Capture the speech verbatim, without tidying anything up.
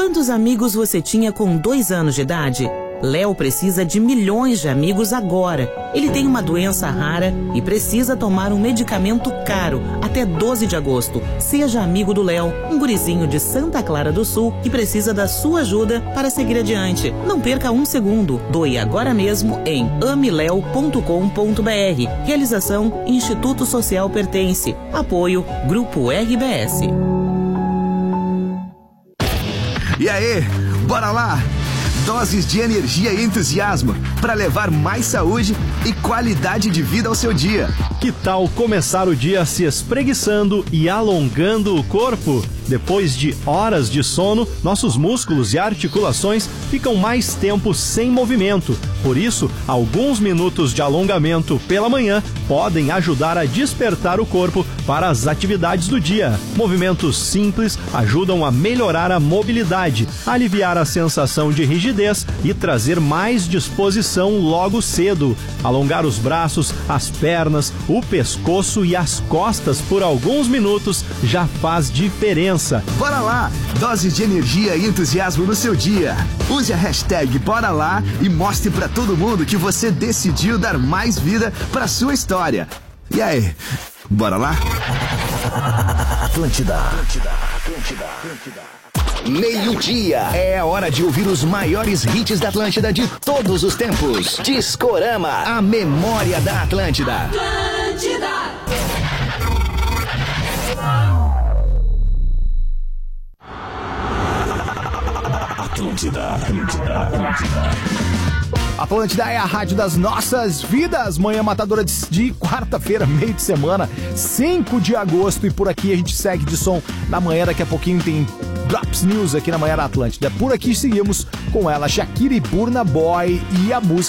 Quantos amigos você tinha com dois anos de idade? Léo precisa de milhões de amigos agora. Ele tem uma doença rara e precisa tomar um medicamento caro até doze de agosto. Seja amigo do Léo, um gurizinho de Santa Clara do Sul que precisa da sua ajuda para seguir adiante. Não perca um segundo. Doe agora mesmo em amileo ponto com ponto br. Realização Instituto Social Pertence. Apoio Grupo R B S. E aí, bora lá? Doses de energia e entusiasmo para levar mais saúde e qualidade de vida ao seu dia. Que tal começar o dia se espreguiçando e alongando o corpo? Depois de horas de sono, nossos músculos e articulações ficam mais tempo sem movimento. Por isso, alguns minutos de alongamento pela manhã podem ajudar a despertar o corpo para as atividades do dia. Movimentos simples ajudam a melhorar a mobilidade, aliviar a sensação de rigidez e trazer mais disposição logo cedo. Alongar os braços, as pernas, o pescoço e as costas por alguns minutos já faz diferença. Bora lá! Doses de energia e entusiasmo no seu dia. Use a hashtag Bora Lá e mostre pra todo mundo que você decidiu dar mais vida pra sua história. E aí, bora lá? Atlântida, Atlântida, Atlântida, Atlântida. Meio-dia. É a hora de ouvir os maiores hits da Atlântida de todos os tempos. Discorama, a memória da Atlântida. Atlântida. Atlântida, Atlântida, Atlântida. Atlântida é a rádio das nossas vidas. Manhã matadora de, de quarta-feira, meio de semana, cinco de agosto. E por aqui a gente segue de som na manhã. Daqui a pouquinho tem Drops News aqui na manhã da Atlântida. Por aqui seguimos com ela, Shakira e Burna Boy e a música